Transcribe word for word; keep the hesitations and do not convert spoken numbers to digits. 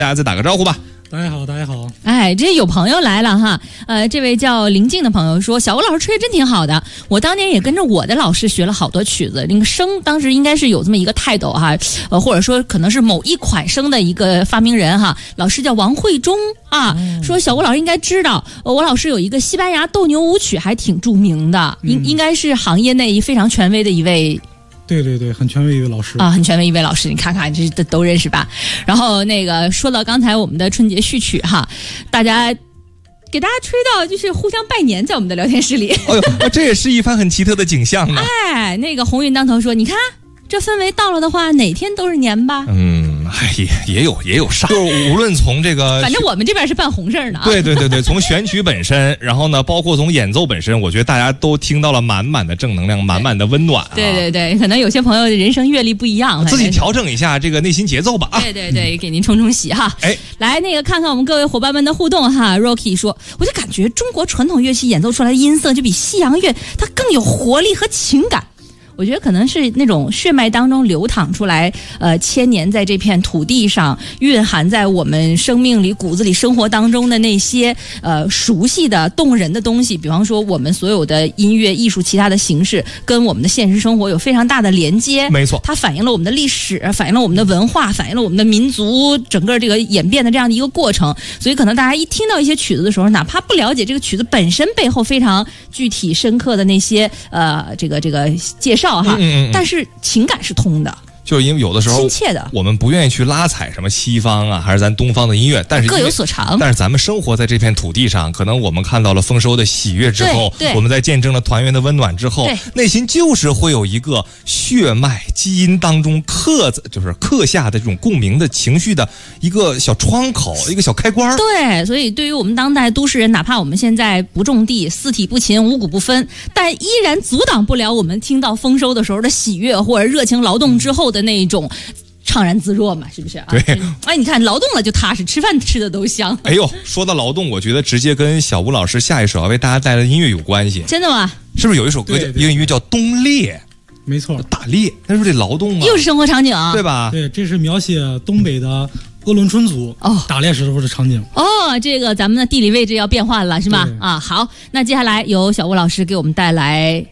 大家再打个招呼吧。 大家好，大家好。 哎，这有朋友来了哈，呃，这位叫林静的朋友说，小吴老师吹得真挺好的，我当年也跟着我的老师学了好多曲子，那个笙当时应该是有这么一个泰斗哈，呃，或者说可能是某一款笙的一个发明人哈，老师叫王慧忠啊，嗯、说小吴老师应该知道，呃，我老师有一个西班牙斗牛舞曲还挺著名的，应、嗯、应该是行业内非常权威的一位。 对对对，很权威一位老师啊，很权威一位老师，你看看这都都认识吧？然后那个说到刚才我们的春节序曲哈，大家给大家吹到就是互相拜年，在我们的聊天室里。 哎呦，这也是一番很奇特的景象呢。 哎，那个鸿运当头说，你看这氛围到了的话，哪天都是年吧？ 嗯，哎，也也有也有煞，就是无论从这个， 反正我们这边是办红事儿的啊。 对对对对，从选曲本身，然后呢，包括从演奏本身，我觉得大家都听到了满满的正能量，满满的温暖、啊。 对对对，可能有些朋友人生阅历不一样， 自己调整一下这个内心节奏吧啊。 对对对，给您冲冲喜哈。 哎， 来那个看看我们各位伙伴们的互动哈。Rocky 说，我就感觉中国传统乐器演奏出来的音色就比西洋乐它更有活力和情感。我觉得可能是那种血脉当中流淌出来，呃，千年在这片土地上蕴含在我们生命里、骨子里、生活当中的那些呃熟悉的、动人的东西。比方说，我们所有的音乐、艺术、其他的形式，跟我们的现实生活有非常大的连接。 没错， 它反映了我们的历史，反映了我们的文化，反映了我们的民族整个这个演变的这样的一个过程。所以，可能大家一听到一些曲子的时候，哪怕不了解这个曲子本身背后非常具体、深刻的那些呃这个这个介绍。哈，嗯嗯嗯，但是情感是通的， 就是因为有的时候亲切的，我们不愿意去拉踩什么西方啊，还是咱东方的音乐，但是各有所长。 但是咱们生活在这片土地上，可能我们看到了丰收的喜悦之后，我们在见证了团圆的温暖之后，内心就是会有一个血脉基因当中刻就是刻下的这种共鸣的情绪的一个小窗口，一个小开关。 对，所以对于我们当代都市人，哪怕我们现在不种地，四体不勤，五谷不分，但依然阻挡不了我们听到丰收的时候的喜悦，或者热情劳动之后的那一种怅然自若嘛，是不是啊？ 对， 哎，你看劳动了就踏实，吃饭吃的都香。 哎呦，说到劳动，我觉得直接跟小吴老师下一首要为大家带来的音乐有关系。 真的吗？ 是不是有一首歌叫一个音乐叫《冬猎》？ 没错， 打猎，那是不是得劳动吗？ 又是生活场景， 对吧？ 对，这是描写东北的鄂伦春族哦打猎时候的场景。 哦，这个咱们的地理位置要变换了，是吧？啊，好，那接下来由小吴老师给我们带来